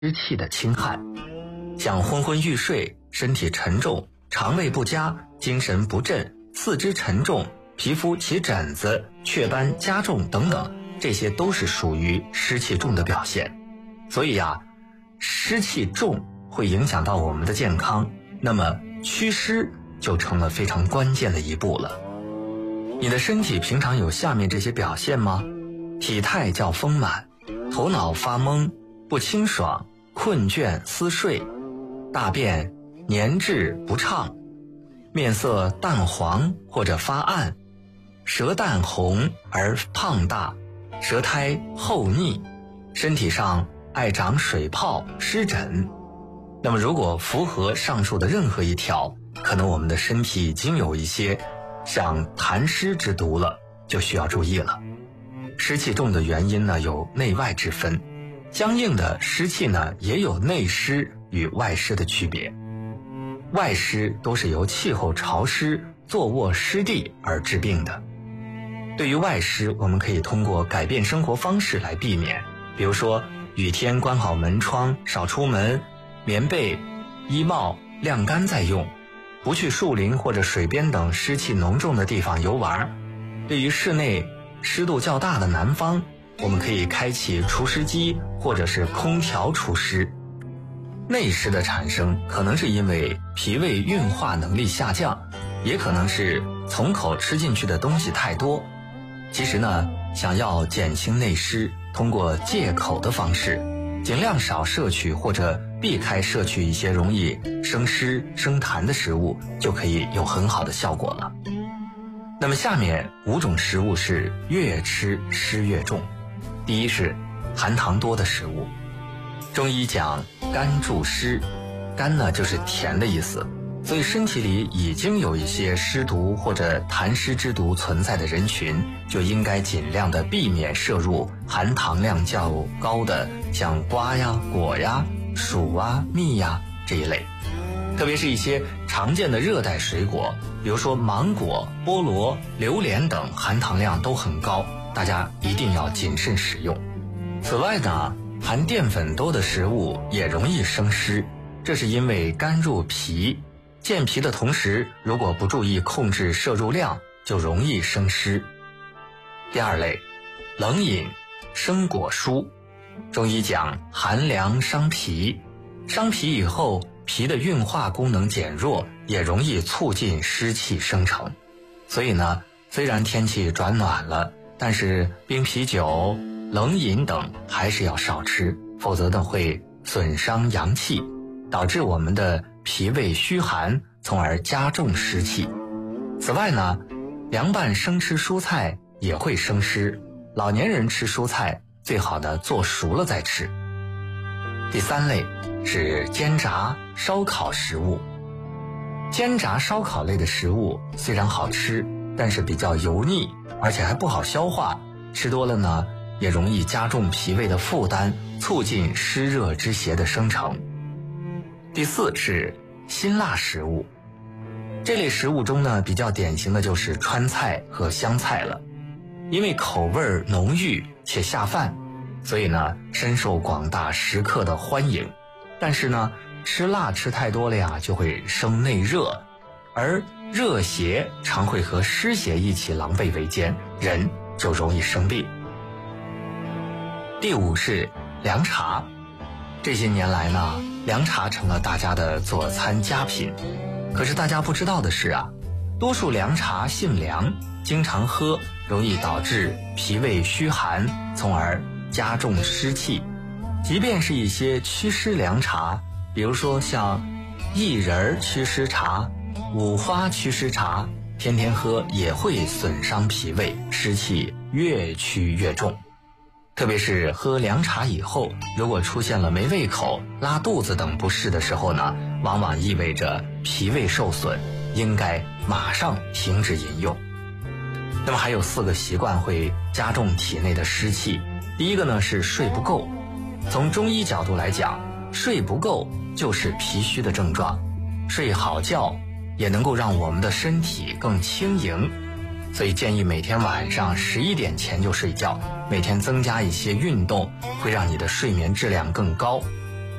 湿气的侵害，像昏昏欲睡、身体沉重、肠胃不佳、精神不振、四肢沉重、皮肤起疹子、雀斑加重等等，这些都是属于湿气重的表现。所以湿气重会影响到我们的健康，那么祛湿就成了非常关键的一步了。你的身体平常有下面这些表现吗？体态较丰满，头脑发懵，不清爽，困倦思睡，大便粘滞不畅，面色淡黄或者发暗，舌淡红而胖大，舌苔厚腻，身体上爱长水泡湿疹。那么如果符合上述的任何一条，可能我们的身体已经有一些像痰湿之毒了，就需要注意了。湿气重的原因呢，有内外之分，相应的湿气呢也有内湿与外湿的区别。外湿都是由气候潮湿、坐卧湿地而致病的。对于外湿，我们可以通过改变生活方式来避免，比如说雨天关好门窗，少出门，棉被、衣帽晾干再用，不去树林或者水边等湿气浓重的地方游玩。对于室内湿度较大的南方，我们可以开启除湿机或者是空调除湿。内湿的产生可能是因为脾胃运化能力下降，也可能是从口吃进去的东西太多。其实呢，想要减轻内湿，通过戒口的方式，尽量少摄取或者避开摄取一些容易生湿生痰的食物，就可以有很好的效果了。那么下面5种食物是越吃湿越重。第一是含糖多的食物。中医讲甘助湿，甘呢就是甜的意思，所以身体里已经有一些湿毒或者痰湿之毒存在的人群，就应该尽量的避免摄入含糖量较高的像瓜呀、果呀、薯啊、蜜呀这一类。特别是一些常见的热带水果，比如说芒果、菠萝、榴莲等，含糖量都很高，大家一定要谨慎食用。此外呢，含淀粉多的食物也容易生湿，这是因为甘入脾，健脾的同时，如果不注意控制摄入量，就容易生湿。第二类，冷饮、生果蔬。中医讲寒凉伤脾，伤脾以后，脾的运化功能减弱，也容易促进湿气生成。所以呢，虽然天气转暖了，但是冰啤酒、冷饮等还是要少吃，否则呢会损伤阳气，导致我们的脾胃虚寒，从而加重湿气。此外呢，凉拌生吃蔬菜也会生湿，老年人吃蔬菜最好的做熟了再吃。第三类是煎炸、烧烤食物。煎炸、烧烤类的食物虽然好吃，但是比较油腻，而且还不好消化，吃多了呢也容易加重脾胃的负担，促进湿热之邪的生成。第四是辛辣食物。这类食物中呢，比较典型的就是川菜和湘菜了。因为口味浓郁且下饭，所以呢深受广大食客的欢迎。但是呢，吃辣吃太多了呀，就会生内热，而热邪常会和湿邪一起狼狈为奸，人就容易生病。第五是凉茶。这些年来呢，凉茶成了大家的佐餐佳品。可是大家不知道的是多数凉茶性凉，经常喝容易导致脾胃虚寒，从而加重湿气。即便是一些祛湿凉茶，比如说像薏仁祛湿茶、五花祛湿茶，天天喝也会损伤脾胃，湿气越趋越重。特别是喝凉茶以后，如果出现了没胃口、拉肚子等不适的时候呢，往往意味着脾胃受损，应该马上停止饮用。那么还有4个习惯会加重体内的湿气。第一个呢是睡不够。从中医角度来讲，睡不够就是脾虚的症状。睡好觉也能够让我们的身体更轻盈，所以建议每天晚上11点前就睡觉，每天增加一些运动，会让你的睡眠质量更高。